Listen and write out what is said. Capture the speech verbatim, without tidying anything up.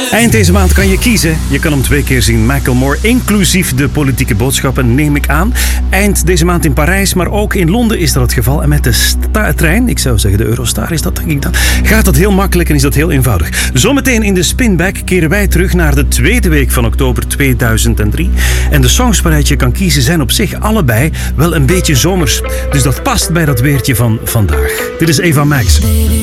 Eind deze maand kan je kiezen. Je kan hem twee keer zien. Macklemore, inclusief de politieke boodschappen, neem ik aan. Eind deze maand in Parijs, maar ook in Londen is dat het geval. En met de sta- trein, ik zou zeggen de Eurostar is dat denk ik dan, gaat dat heel makkelijk en is dat heel eenvoudig. Zometeen in de Spinback keren wij terug naar de tweede week van oktober tweeduizend drie. En de songs waaruit je kan kiezen zijn op zich allebei wel een beetje zomers. Dus dat past bij dat weertje van vandaag. Dit is Eva Max.